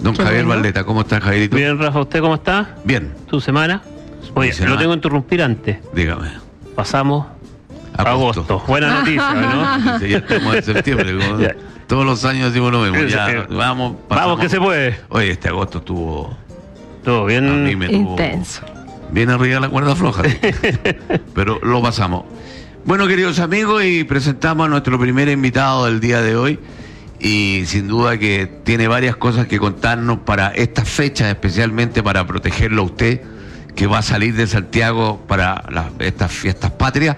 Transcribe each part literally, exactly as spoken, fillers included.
Don Qué Javier bueno. Valdeta, ¿cómo está, Javierito? Bien, Rafa, ¿usted cómo está? Bien, ¿Tu semana? Oye, semana. lo tengo que interrumpir antes. dígame. Pasamos a Agosto. agosto. Buena noticia, ¿no? Dice, ya estamos en septiembre, como Ya. todos los años decimos lo mismo. Ya, Eh, vamos, Vamos pasamos. que se puede. Oye, este agosto estuvo, Todo a mí bien. me tuvo Intenso. bien arriba la cuerda floja, pero lo pasamos. Bueno, queridos amigos, y presentamos a nuestro primer invitado del día de hoy, y sin duda que tiene varias cosas que contarnos para estas fechas, especialmente para protegerlo a usted, que va a salir de Santiago para las- estas fiestas patrias,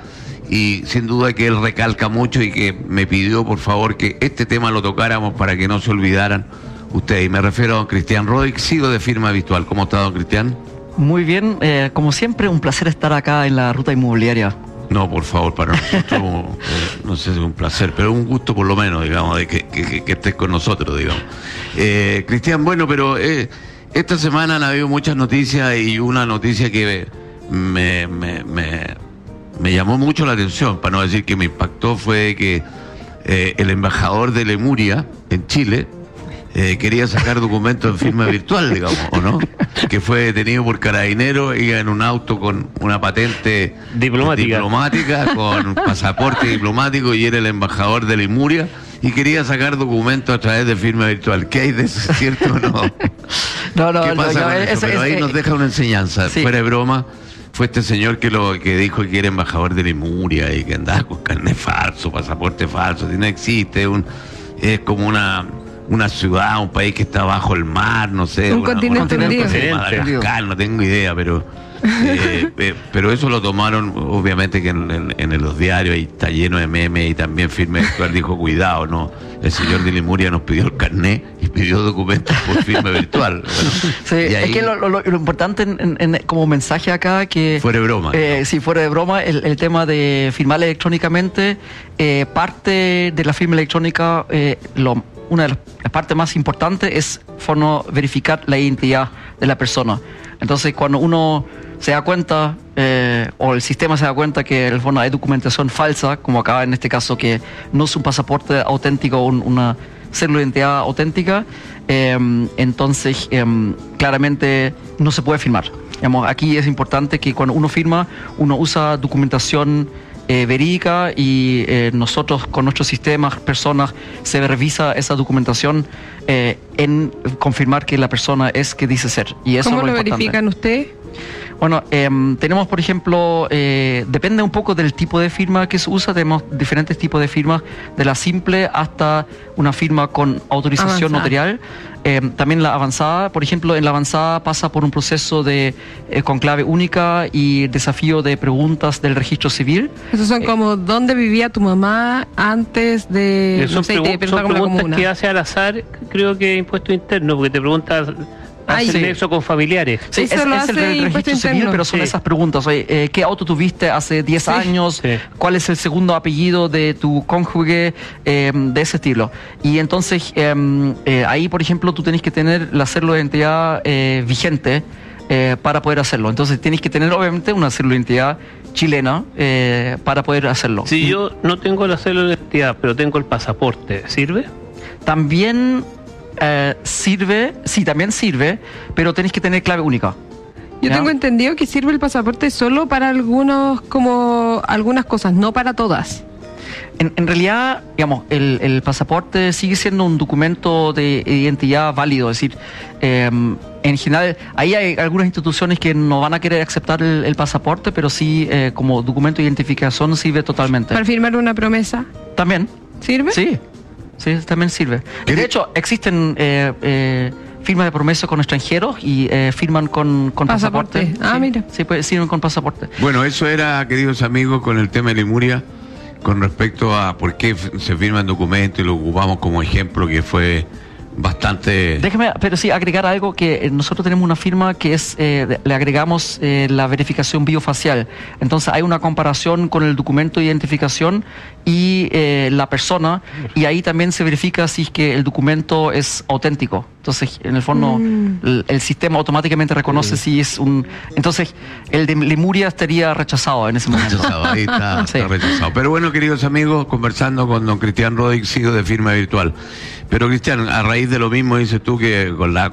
y sin duda que él recalca mucho y que me pidió por favor que este tema lo tocáramos para que no se olvidaran ustedes. Y me refiero a don Cristian Rodríguez, sigo de Firma Virtual. ¿Cómo está, don Cristian? Muy bien, eh, como siempre, un placer estar acá en la ruta inmobiliaria. No, por favor, para nosotros, eh, no sé si es un placer, pero un gusto por lo menos, digamos, de que, que, que- que estés con nosotros, digamos. Eh, Cristian, bueno, pero eh, esta semana han habido muchas noticias, y una noticia que me, me, me, me llamó mucho la atención, para no decir que me impactó, fue que eh, el embajador de Lemuria en Chile eh, quería sacar documentos en firma virtual, digamos, ¿o no? Que fue detenido por carabineros, iba en un auto con una patente Diplomática. diplomática, con pasaporte diplomático, y era el embajador de Lemuria y quería sacar documentos a través de firma virtual. ¿Qué hay de eso, cierto o no? No, no, ¿Qué no, pasa no, con eso? es- Pero es- ahí eh, nos deja una enseñanza. sí. Fuera de broma, fue este señor que lo que dijo que era embajador de Lemuria y que andaba con carnet falso, pasaporte falso. Si no existe, un, es como una, una ciudad, un país que está bajo el mar, no sé. Un una- continente una- hundido. Madagascar, no tengo idea, pero... eh, eh, pero eso lo tomaron, obviamente que en, en- en los diarios ahí está lleno de memes, y también Firma Virtual dijo, cuidado, no, el señor de Lemuria nos pidió el carnet y pidió documentos por firma virtual. Bueno, sí, y ahí, es que lo, lo- lo importante en- en- en- como mensaje acá que... fuera de broma. Eh, ¿no? si fuera de broma, el, el tema de firmar electrónicamente, eh, parte de la firma electrónica, eh, lo- una de las, las partes más importantes es fono, verificar la identidad de la persona. Entonces, cuando uno se da cuenta, eh, o el sistema se da cuenta que en el fondo hay documentación falsa, como acá en este caso, que no es un pasaporte auténtico, un- una cédula de identidad auténtica, eh, entonces em, claramente no se puede firmar. Digamos, aquí es importante que cuando uno firma, uno usa documentación eh, verídica, y eh, nosotros con nuestros sistemas, personas, se revisa esa documentación eh, en confirmar que la persona es que dice ser. Y eso ¿Cómo es lo lo importante. verifican ustedes? Bueno, em, tenemos, por ejemplo, eh, depende un poco del tipo de firma que se usa, tenemos diferentes tipos de firmas, de la simple hasta una firma con autorización Avanzada. notarial. Em, también la avanzada, por ejemplo, en la avanzada pasa por un proceso de eh, con clave única y desafío de preguntas del registro civil. Esos son como dónde vivía tu mamá antes de, Eh, no son sé, y te pregu- pregunta son como la preguntas comuna. que hace al azar, creo que impuesto interno, porque te preguntas, Ay, hace sí. nexo con familiares. Sí, Eso es, lo es el hace del impuesto registro civil, interno. pero son Sí. esas preguntas. Oye, eh, ¿qué auto tuviste hace diez Sí. años? Sí. ¿Cuál es el segundo apellido de tu cónyuge? Eh, de ese estilo. Y entonces, eh, eh, ahí, por ejemplo, tú tenés que tener la cédula de identidad eh, vigente eh, para poder hacerlo. Entonces, tienes que tener, obviamente, una cédula de identidad chilena eh, para poder hacerlo. Si yo no tengo la cédula de identidad, pero tengo el pasaporte, ¿sirve? También eh, sirve, sí, también sirve, pero tenés que tener clave única. Yo ¿Ya? tengo entendido que sirve el pasaporte solo para algunos, como algunas cosas, no para todas. En, en realidad, digamos, el, el pasaporte sigue siendo un documento de identidad válido, es decir, eh, en general, ahí hay algunas instituciones que no van a querer aceptar el, el pasaporte, pero sí, eh, como documento de identificación sirve totalmente. Para firmar una promesa, También, ¿sirve? sí, sí, también sirve. Y de hecho, existen eh, eh, firmas de promesa con extranjeros y eh, firman con, con Pasaporte. pasaporte. Ah, Sí, mira. Sí, pues, sirven con pasaporte. Bueno, eso era, queridos amigos, con el tema de Lemuria, con respecto a por qué f- se firman documentos, y lo ocupamos como ejemplo, que fue bastante... Déjame, pero sí, agregar algo que eh, nosotros tenemos una firma que es, eh, de- le agregamos eh, la verificación biofacial. Entonces hay una comparación con el documento de identificación y eh, la persona, y ahí también se verifica si es que el documento es auténtico. Entonces, en el fondo, Mm. el, el sistema automáticamente reconoce si es un... Entonces, el de Lemuria estaría rechazado en ese momento. Rechazado, ahí está, Sí. está rechazado. Pero bueno, queridos amigos, conversando con don Cristian Rodríguez, sigo de Firma Virtual. Pero Cristian, a raíz de lo mismo dices tú, que con la